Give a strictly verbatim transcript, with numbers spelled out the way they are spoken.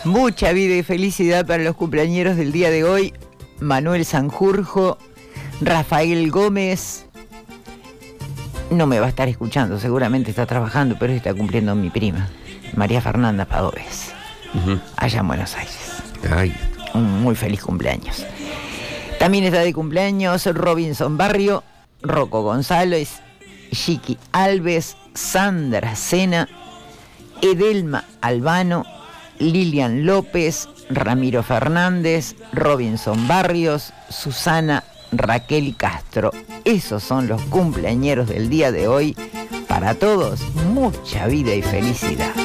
Mucha vida y felicidad para los cumpleañeros del día de hoy. Manuel Sanjurjo, Rafael Gómez. No me va a estar escuchando, seguramente está trabajando, pero está cumpliendo mi prima, María Fernanda Padovez, uh-huh. allá en Buenos Aires. Ay. Un muy feliz cumpleaños. También está de cumpleaños Robinson Barrio, Rocco González, Chiqui Alves, Sandra Sena, Edelma Albano, Lilian López, Ramiro Fernández, Robinson Barrios, Susana Raquel Castro. Esos son los cumpleañeros del día de hoy. Para todos, mucha vida y felicidad.